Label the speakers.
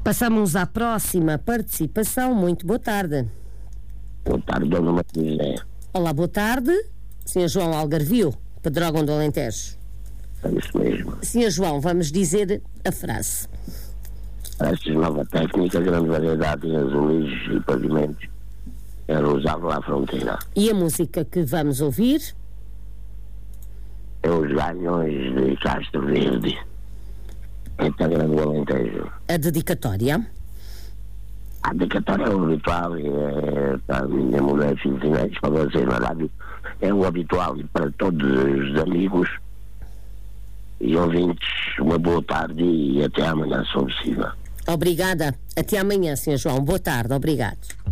Speaker 1: Passamos à próxima participação. Muito boa tarde.
Speaker 2: Boa tarde, dona Maria.
Speaker 1: Olá, boa tarde. Sr. João Algarvio, Pedrógão do Alentejo.
Speaker 2: É isso mesmo.
Speaker 1: Sr. João, vamos dizer a frase.
Speaker 2: Esta nova técnica, grande variedade de azulejos e pavimentos, era usado à fronteira.
Speaker 1: E a música que vamos ouvir?
Speaker 2: É os Ganhões de Castro Verde. É para grande Alentejo.
Speaker 1: A dedicatória?
Speaker 2: A dedicatória é o habitual, é para a minha mulher, filhos e netos, para vocês na rádio. É o habitual para todos os amigos e ouvintes. Uma boa tarde e até amanhã, se for possível.
Speaker 1: Obrigada. Até amanhã, Sr. João. Boa tarde. Obrigado.